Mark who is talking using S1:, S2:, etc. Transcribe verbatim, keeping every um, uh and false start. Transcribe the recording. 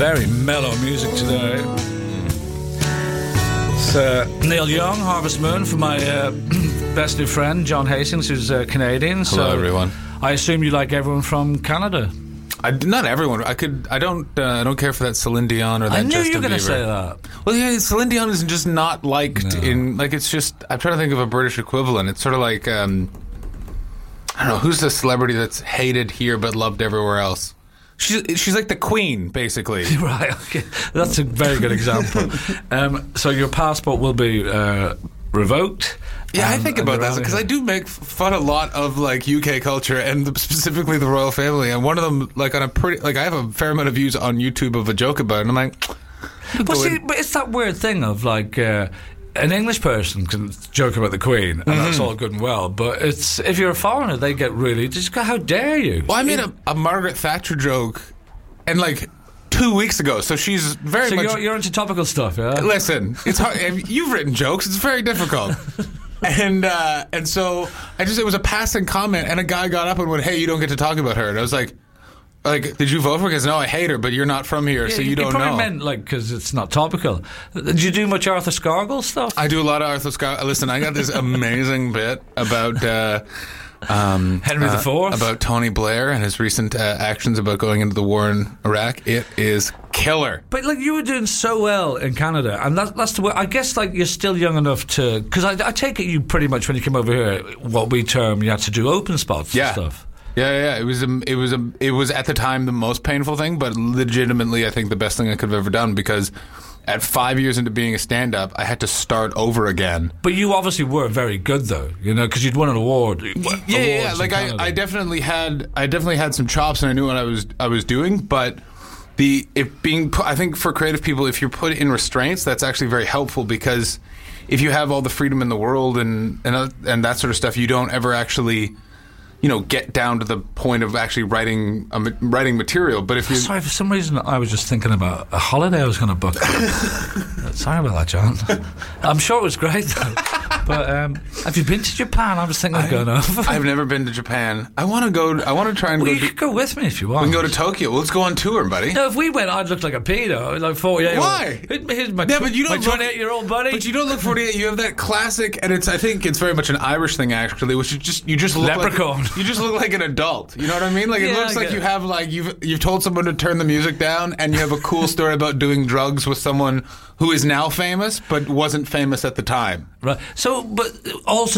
S1: Very mellow music today. It's uh, Neil Young, Harvest Moon, for my uh, best new friend, John Hastings, who's uh, Canadian.
S2: Hello,
S1: so
S2: everyone.
S1: I assume you like everyone from Canada.
S2: I, not everyone. I could. I don't. Uh, I don't care for that Celine Dion or that
S1: I knew
S2: Justin
S1: you were going to
S2: Bieber.
S1: say that.
S2: Well, yeah, Celine Dion is just not liked
S1: No.
S2: in. Like, it's just. I'm trying to think of a British equivalent. It's sort of like. Um, I don't know who's the celebrity that's hated here but loved everywhere else. She's she's like the Queen, basically.
S1: Right, okay. That's a very good example. um, so your passport will be uh, revoked.
S2: Yeah, I
S1: and-
S2: think
S1: and
S2: about
S1: you're
S2: that
S1: out
S2: because
S1: of
S2: I
S1: here.
S2: do make fun a lot of like U K culture and the, specifically the royal family. And one of them, like on a pretty, like I have a fair amount of views on YouTube of a joke about it. And I'm like,
S1: Well,
S2: go
S1: see,
S2: in.
S1: but it's that weird thing of like uh, an English person can joke about the Queen, and that's all good and well. But it's if you're a foreigner, they get really just go, how dare you?
S2: well, I made a, a Margaret Thatcher joke, and like two weeks ago, so she's very
S1: So
S2: much.
S1: you're, you're into topical stuff, yeah?
S2: Listen, it's hard. You've written jokes; it's very difficult. And uh, and so I just it was a passing comment, and a guy got up and went, "Hey, you don't get to talk about her." And I was like, "Like, did you vote for her?" Because no, I hate her, but you're not from here,
S1: Yeah,
S2: so you, don't
S1: probably
S2: know.
S1: meant like because it's not topical. Did you do much Arthur Scargill stuff?
S2: I do a lot of Arthur Scott. Listen, I got this amazing bit about uh, um,
S1: Henry
S2: uh,
S1: the Fourth?
S2: about Tony Blair and his recent uh, actions about going into the war in Iraq. It is killer.
S1: But like you were doing so well in Canada, and that, that's the way. I guess like you're still young enough to, because I, I take it you pretty much when you came over here, what we term you had to do open spots
S2: Yeah.
S1: and stuff.
S2: Yeah, yeah, yeah. It was a, it was a, it was at the time the most painful thing, but legitimately, I think the best thing I could have ever done because at five years into being a stand-up, I had to start over again.
S1: But you obviously were very good though, you know, because you'd won an award.
S2: Yeah, yeah, yeah. Like I, I definitely had, I definitely had some chops, and I knew what I was, I was doing. But the if being, put, I think for creative people, if you're put in restraints, that's actually very helpful because if you have all the freedom in the world and and uh, and that sort of stuff, you don't ever actually, you know, get down to the point of actually writing a, ma- writing material. But if you,
S1: Sorry, for some reason I was just thinking about a holiday I was going to book. Sorry about that, John. I'm sure it was great though. But um, have you been to Japan? I was thinking of going over.
S2: I've never been to Japan. I want to go. I want to try and
S1: Well,
S2: go.
S1: you
S2: To,
S1: could go with me if you want.
S2: we can go to Tokyo. Well, let's go on tour, buddy.
S1: No, if we went, I'd look like a pedo, like forty-eight.
S2: Why?
S1: Here's my,
S2: Yeah, but you
S1: my
S2: don't look-
S1: twenty-eight-year-old buddy.
S2: But you don't look forty-eight. You have that classic, and it's. I think it's very much an Irish thing, actually, which is just you just look
S1: Leprechaun.
S2: Like, you just look like an adult. You know what I mean? Like it
S1: Yeah,
S2: looks
S1: I
S2: like
S1: get
S2: you
S1: it.
S2: have like you've you've told someone to turn the music down, and you have a cool story about doing drugs with someone who is now famous but wasn't famous at the time.
S1: Right. So, but also.